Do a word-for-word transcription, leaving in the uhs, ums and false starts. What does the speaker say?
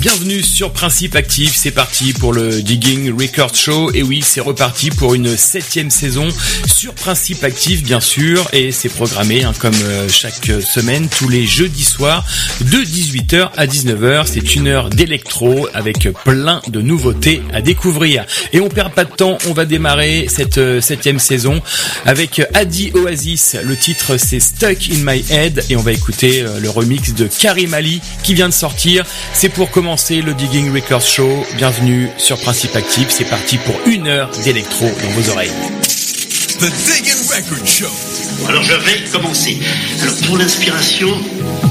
Bienvenue sur Principe Actif, c'est parti pour le Digging Record Show. Et oui, c'est reparti pour une septième saison sur Principe Actif, bien sûr. Et c'est programmé hein, comme euh, chaque semaine, tous les jeudis soirs, de dix-huit heures à dix-neuf heures. C'est une heure d'électro avec plein de nouveautés à découvrir. Et on perd pas de temps, on va démarrer cette euh, septième saison avec Adi Oasis. Le titre c'est Stuck in My Head et on va écouter euh, le remix de Karim Ali qui vient de sortir. C'est pour commencer le Digging Records Show. Bienvenue sur Principe Actif. C'est parti pour une heure d'électro dans vos oreilles. The Digging Record Show. Alors je vais commencer. Alors pour l'inspiration,